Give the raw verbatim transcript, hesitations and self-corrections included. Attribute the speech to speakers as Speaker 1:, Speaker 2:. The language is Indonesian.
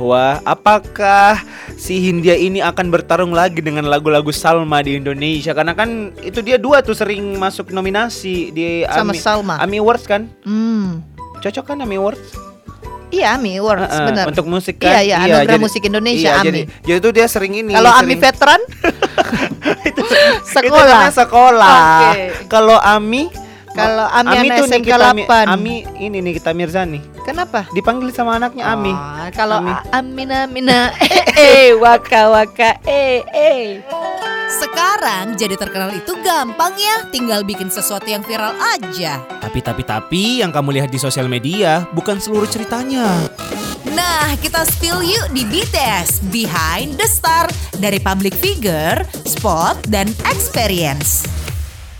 Speaker 1: Wah, apakah si Hindia ini akan bertarung lagi dengan lagu-lagu Salma di Indonesia? Karena kan itu dia dua tuh sering masuk nominasi di
Speaker 2: sama
Speaker 1: Ami,
Speaker 2: Salma.
Speaker 1: Ami Awards kan?
Speaker 2: Hmm.
Speaker 1: Cocok kan Ami Awards?
Speaker 2: Iya, Ami Awards,
Speaker 1: Uh-uh,
Speaker 2: benar.
Speaker 1: untuk musik kan?
Speaker 2: Iya, iya,
Speaker 1: Iya,
Speaker 2: anugerah
Speaker 1: jadi-
Speaker 2: musik Indonesia,
Speaker 1: Iya,
Speaker 2: Ami.
Speaker 1: jadi, jadi itu dia sering ini.
Speaker 2: Kalau Ami
Speaker 1: sering-
Speaker 2: veteran,
Speaker 1: itu
Speaker 2: sekolah.
Speaker 1: namanya sekolah.
Speaker 2: Oke.
Speaker 1: Kalau Ami,
Speaker 2: Kalau Ami anak
Speaker 1: tuh
Speaker 2: S M K
Speaker 1: Nikita Mi-
Speaker 2: delapan.
Speaker 1: Ami ini Nikita Mirzani.
Speaker 2: Kenapa?
Speaker 1: Dipanggil sama anaknya Ami.
Speaker 2: Oh, kalau
Speaker 1: Ami.
Speaker 2: Amina Mina eh eh waka waka eh eh.
Speaker 3: Sekarang jadi terkenal itu gampang ya, tinggal bikin sesuatu yang viral aja.
Speaker 1: Tapi tapi tapi yang kamu lihat di sosial media bukan seluruh ceritanya.
Speaker 3: Nah, kita spill yuk di B T S Behind the Star dari public figure, spot, dan experience.